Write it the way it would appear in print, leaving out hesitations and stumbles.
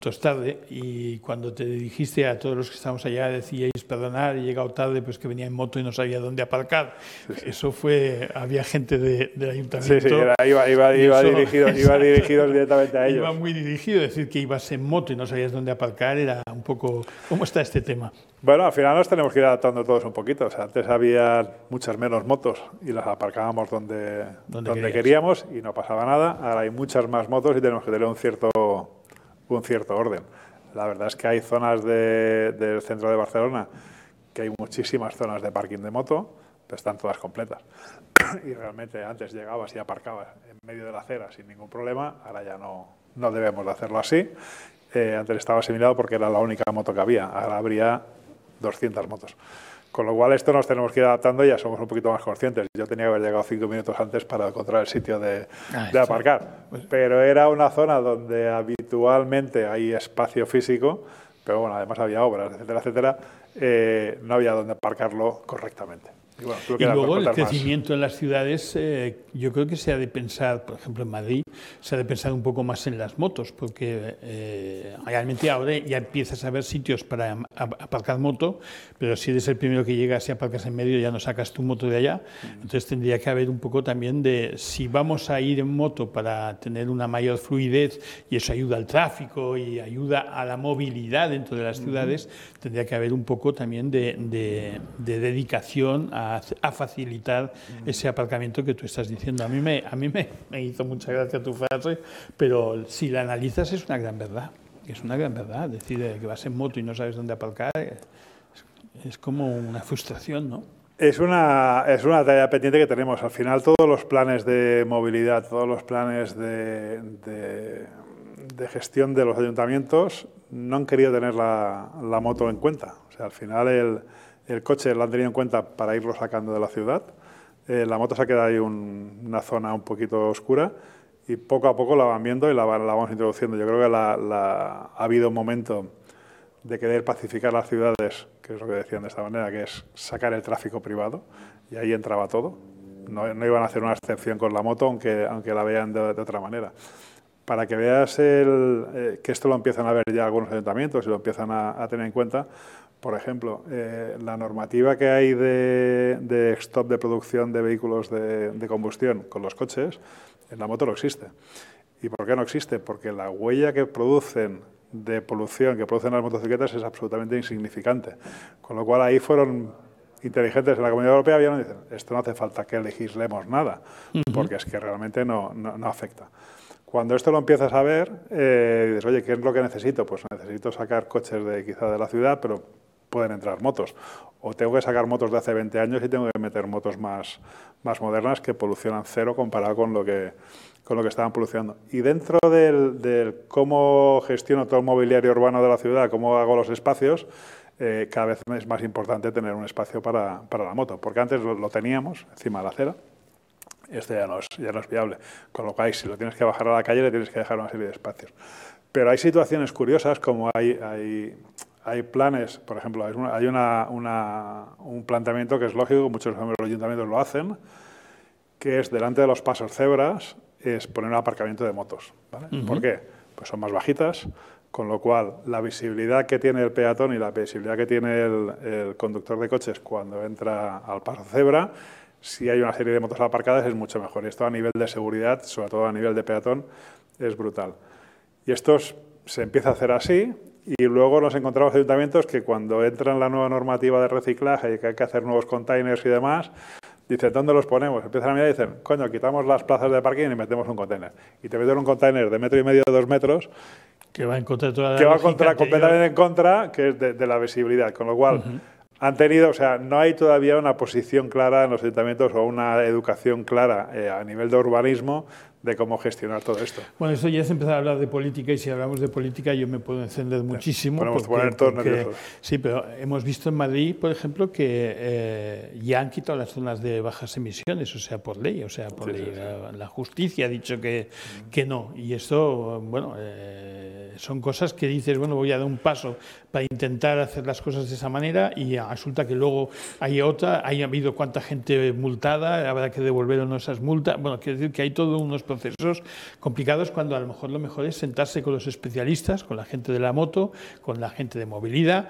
tarde, y cuando te dirigiste a todos los que estábamos allá decíais, perdonad, he llegado tarde, pues que venía en moto y no sabía dónde aparcar. Sí, sí. Eso fue, había gente del ayuntamiento. Sí, sí, iba dirigido directamente a ellos. Iba muy dirigido, decir que ibas en moto y no sabías dónde aparcar era un poco... ¿Cómo está este tema? Bueno, al final nos tenemos que ir adaptando todos un poquito. O sea, antes había muchas menos motos y las aparcábamos donde queríamos y no pasaba nada. Ahora hay muchas más motos y tenemos que tener un cierto orden. La verdad es que hay zonas del centro de Barcelona que hay muchísimas zonas de parking de moto, pero están todas completas. Y realmente antes llegabas y aparcabas en medio de la acera sin ningún problema, ahora ya no debemos de hacerlo así. Antes estaba asimilado porque era la única moto que había, ahora habría 200 motos. Con lo cual esto nos tenemos que ir adaptando y ya somos un poquito más conscientes. Yo tenía que haber llegado 5 minutos antes para encontrar el sitio de aparcar. Pero era una zona donde habitualmente hay espacio físico, pero bueno, además había obras, etcétera, etcétera. No había donde aparcarlo correctamente. Y, bueno, y luego el crecimiento en las ciudades, yo creo que se ha de pensar, por ejemplo en Madrid, se ha de pensar un poco más en las motos, porque realmente ahora ya empiezas a ver sitios para aparcar moto, pero si eres el primero que llegas y aparcas en medio ya no sacas tu moto de allá. Entonces tendría que haber un poco también de, si vamos a ir en moto para tener una mayor fluidez, y eso ayuda al tráfico y ayuda a la movilidad dentro de las ciudades, tendría que haber un poco también de dedicación a facilitar ese aparcamiento que tú estás diciendo. A mí me hizo mucha gracia tu frase, pero si la analizas es una gran verdad. Es una gran verdad. Decir que vas en moto y no sabes dónde aparcar es como una frustración, ¿no? Es una tarea pendiente que tenemos. Al final todos los planes de movilidad, todos los planes de gestión de los ayuntamientos no han querido tener la moto en cuenta. O sea, al final el coche lo han tenido en cuenta para irlo sacando de la ciudad. La moto se ha quedado ahí una zona un poquito oscura y poco a poco la van viendo y la vamos introduciendo. Yo creo que ha habido un momento de querer pacificar las ciudades, que es lo que decían de esta manera, que es sacar el tráfico privado, y ahí entraba todo. No iban a hacer una excepción con la moto, aunque la vean de otra manera. Para que veas que esto lo empiezan a ver ya algunos ayuntamientos y lo empiezan a tener en cuenta. Por ejemplo, la normativa que hay de stop de producción de vehículos de combustión con los coches, en la moto no existe. ¿Y por qué no existe? Porque la huella que producen de polución que producen las motocicletas es absolutamente insignificante. Con lo cual ahí fueron inteligentes en la Comunidad Europea, vieron y dicen, esto no hace falta que legislemos nada, porque es que realmente no afecta. Cuando esto lo empiezas a ver, dices, oye, ¿qué es lo que necesito? Pues necesito sacar coches quizá de la ciudad, pero pueden entrar motos. O tengo que sacar motos de hace 20 años y tengo que meter motos más modernas que polucionan cero comparado con lo que estaban polucionando. Y dentro del cómo gestiono todo el mobiliario urbano de la ciudad, cómo hago los espacios, cada vez es más importante tener un espacio para la moto, porque antes lo teníamos encima de la acera. Esto ya no es viable. Con lo cual, si lo tienes que bajar a la calle, le tienes que dejar una serie de espacios. Pero hay situaciones curiosas, como hay planes, por ejemplo, hay un planteamiento que es lógico, muchos de los ayuntamientos lo hacen, que es delante de los pasos cebras, es poner un aparcamiento de motos. ¿Vale? ¿Por qué? Pues son más bajitas, con lo cual la visibilidad que tiene el peatón y la visibilidad que tiene el conductor de coches cuando entra al paso cebra, si hay una serie de motos aparcadas es mucho mejor. Y esto a nivel de seguridad, sobre todo a nivel de peatón, es brutal. Y esto se empieza a hacer así y luego nos encontramos ayuntamientos que cuando entra en la nueva normativa de reciclaje y que hay que hacer nuevos containers y demás, dicen, ¿dónde los ponemos? Empiezan a mirar y dicen, coño, quitamos las plazas de parking y metemos un container. Y te meten un container de 1,5 metros, 2 metros, que va en contra toda la que va completamente en contra, que es de la visibilidad. Con lo cual, han tenido, o sea, no hay todavía una posición clara en los ayuntamientos o una educación clara a nivel de urbanismo de cómo gestionar todo esto. Bueno, eso ya es empezar a hablar de política y si hablamos de política yo me puedo encender muchísimo. Podemos poner todos nerviosos. Sí, pero hemos visto en Madrid, por ejemplo, que ya han quitado las zonas de bajas emisiones, o sea, por ley. La justicia ha dicho que no. Y esto, bueno, son cosas que dices, bueno, voy a dar un paso para intentar hacer las cosas de esa manera y resulta que luego hay habido cuánta gente multada, habrá que devolver o no esas multas. Bueno, quiero decir que hay todos unos procesos complicados cuando a lo mejor es sentarse con los especialistas, con la gente de la moto, con la gente de movilidad